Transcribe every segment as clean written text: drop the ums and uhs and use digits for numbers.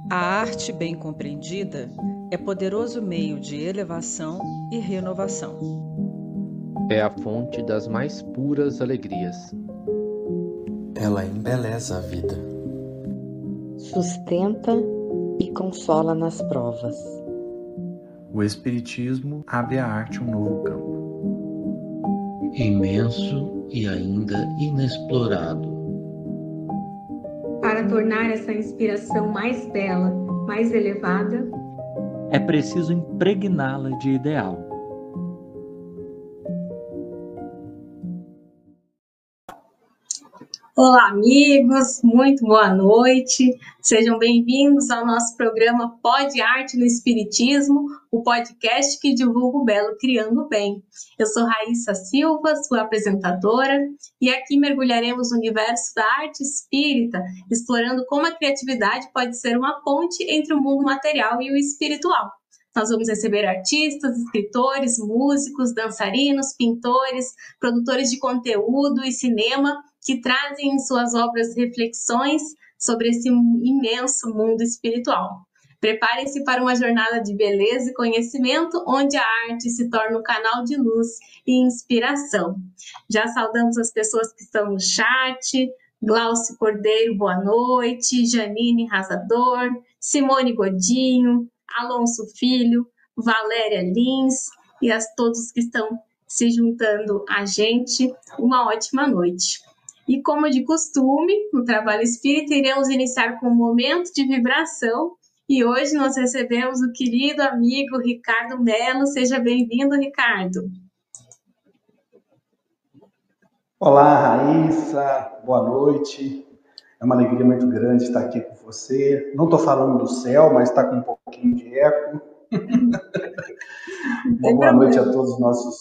A arte bem compreendida é poderoso meio de elevação e renovação. É a fonte das mais puras alegrias. Ela embeleza a vida. Sustenta e consola nas provas. O Espiritismo abre à arte um novo campo. Imenso e ainda inexplorado. Para tornar essa inspiração mais bela, mais elevada, é preciso impregná-la de ideal. Olá, amigos, muito boa noite. Sejam bem-vindos ao nosso programa Pod Arte no Espiritismo, o podcast que divulga o belo criando o bem. Eu sou Raíssa Silva, sua apresentadora, e aqui mergulharemos no universo da arte espírita, explorando como a criatividade pode ser uma ponte entre o mundo material e o espiritual. Nós vamos receber artistas, escritores, músicos, dançarinos, pintores, produtores de conteúdo e cinema que trazem em suas obras reflexões sobre esse imenso mundo espiritual. Preparem-se para uma jornada de beleza e conhecimento, onde a arte se torna um canal de luz e inspiração. Já saudamos as pessoas que estão no chat: Glaucio Cordeiro, boa noite, Janine Razador, Simone Godinho, Alonso Filho, Valéria Lins e a todos que estão se juntando a gente, uma ótima noite. E como de costume, no Trabalho Espírita, iremos iniciar com um momento de vibração. E hoje nós recebemos o querido amigo Ricardo Mello. Seja bem-vindo, Ricardo. Olá, Raíssa. Boa noite. É uma alegria muito grande estar aqui com você. Não estou falando do céu, mas está com um pouquinho de eco. Uma boa noite a todos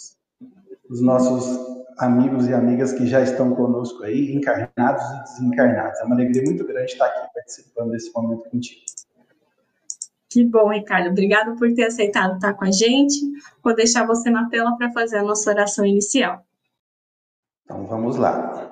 os nossos amigos e amigas que já estão conosco aí, encarnados e desencarnados. É uma alegria muito grande estar aqui participando desse momento contigo. Que bom, Ricardo. Obrigado por ter aceitado estar com a gente. Vou deixar você na tela para fazer a nossa oração inicial. Então, vamos lá.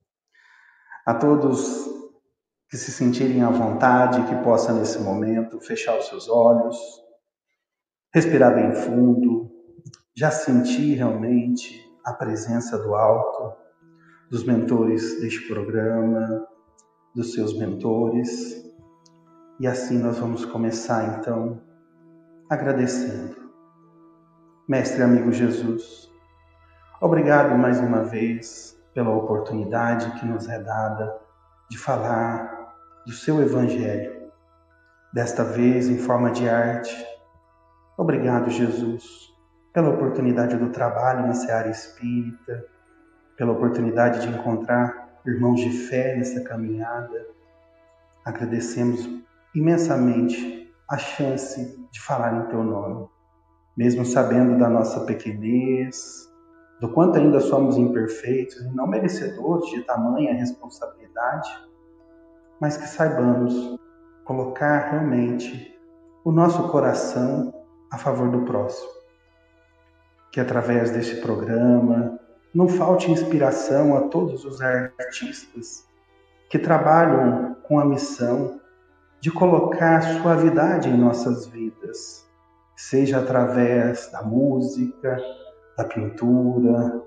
A todos que se sentirem à vontade, que possam, nesse momento, fechar os seus olhos, respirar bem fundo, já sentir realmente a presença do alto, dos mentores deste programa, dos seus mentores. E assim nós vamos começar, então, agradecendo. Mestre amigo Jesus, obrigado mais uma vez pela oportunidade que nos é dada de falar do seu Evangelho, desta vez em forma de arte. Obrigado, Jesus, pela oportunidade do trabalho na seara espírita, pela oportunidade de encontrar irmãos de fé nessa caminhada. Agradecemos imensamente a chance de falar em teu nome, mesmo sabendo da nossa pequenez, do quanto ainda somos imperfeitos e não merecedores de tamanha responsabilidade, mas que saibamos colocar realmente o nosso coração a favor do próximo. Que através deste programa não falte inspiração a todos os artistas que trabalham com a missão de colocar suavidade em nossas vidas, seja através da música, da pintura,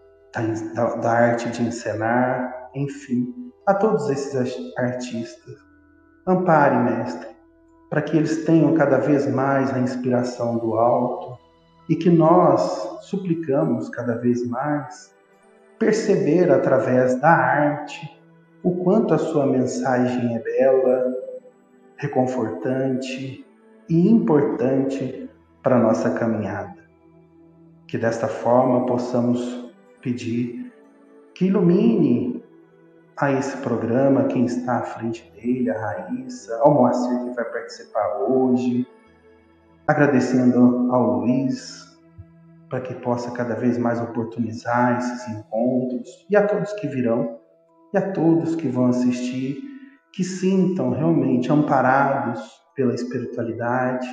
da arte de encenar, enfim, a todos esses artistas. Ampare, Mestre, para que eles tenham cada vez mais a inspiração do alto e que nós suplicamos cada vez mais perceber através da arte o quanto a sua mensagem é bela, reconfortante e importante para a nossa caminhada. Que desta forma possamos pedir que ilumine a esse programa quem está à frente dele, a Raíssa, ao Moacir que vai participar hoje, agradecendo ao Luiz, para que possa cada vez mais oportunizar esses encontros, e a todos que virão, e a todos que vão assistir, que sintam realmente amparados pela espiritualidade,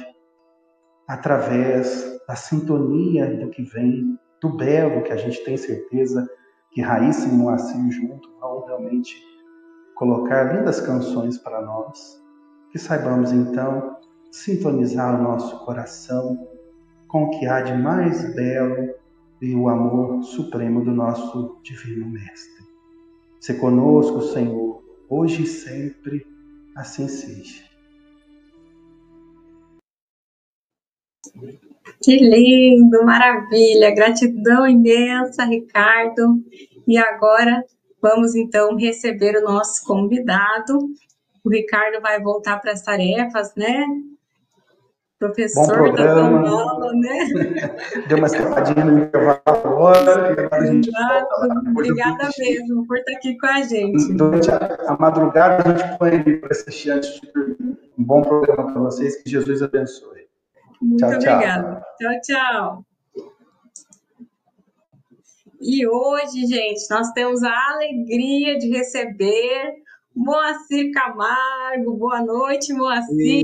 através da sintonia do que vem, do belo que a gente tem certeza que Raíssa e Moacir junto vão realmente colocar lindas canções para nós. que saibamos então sintonizar o nosso coração com o que há de mais belo e o amor supremo do nosso Divino Mestre. Se conosco, Senhor, hoje e sempre, assim seja. Que lindo, maravilha, gratidão imensa, Ricardo. E agora vamos então receber o nosso convidado. O Ricardo vai voltar para as tarefas, né? Professor da São Paulo, né? Deu uma escapadinha no intervalo agora. E agora a gente volta. Obrigada mesmo por estar aqui com a gente. Durante a madrugada a gente põe ali para assistir antes de dormir. Um bom programa para vocês, que Jesus abençoe. Muito obrigada. Tchau, tchau. E hoje, gente, nós temos a alegria de receber Moacir Camargo. Boa noite, Moacir.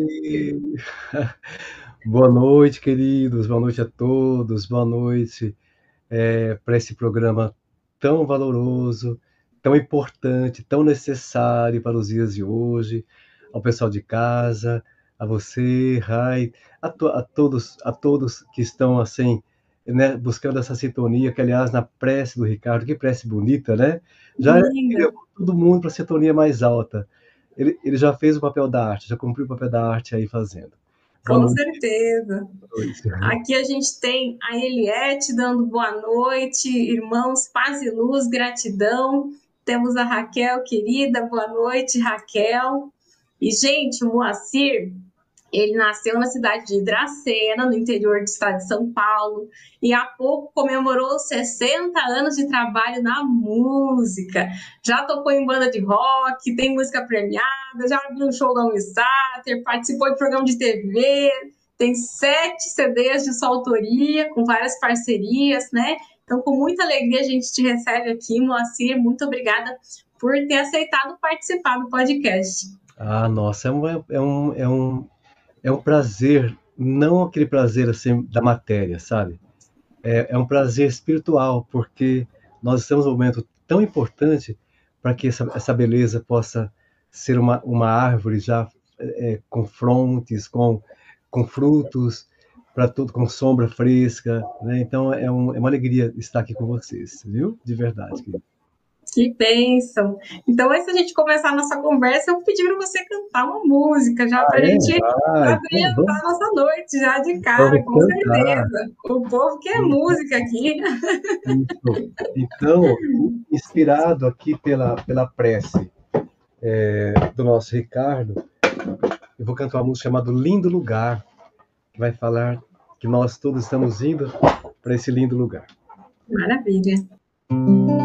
Boa noite, queridos. Boa noite a todos. Boa noite para esse programa tão valoroso, tão importante, tão necessário para os dias de hoje. Ao pessoal de casa, a você, Rai, a todos que estão assim, né, buscando essa sintonia, que aliás na prece do Ricardo, que prece bonita, né? Já levou todo mundo para a sintonia mais alta. Ele já fez o papel da arte, já cumpriu o papel da arte aí fazendo. Com certeza. Aqui a gente tem a Eliette dando boa noite, irmãos, paz e luz, gratidão. Temos a Raquel, querida, boa noite, Raquel. E, gente, o Moacir, ele nasceu na cidade de Dracena, no interior do estado de São Paulo, e há pouco comemorou 60 anos de trabalho na música. Já tocou em banda de rock, tem música premiada, já abriu um show da Unisater, participou de programa de TV, tem 7 CDs de sua autoria, com várias parcerias, né? Então, com muita alegria, a gente te recebe aqui, Moacir. Muito obrigada por ter aceitado participar do podcast. Ah, nossa, é um prazer, não aquele prazer assim da matéria, sabe? É um prazer espiritual, porque nós estamos num momento tão importante para que essa beleza possa ser uma árvore já com frontes, com frutos, para tudo, com sombra fresca, né? Então é uma alegria estar aqui com vocês, viu? De verdade, querido. Que bênção! Então, antes da gente começar a nossa conversa, eu vou pedir para você cantar uma música, já para a gente abrilhantar a nossa noite, já de cara, com certeza. O povo quer música aqui. Então, inspirado aqui pela prece do nosso Ricardo, eu vou cantar uma música chamada Lindo Lugar, que vai falar que nós todos estamos indo para esse lindo lugar. Maravilha!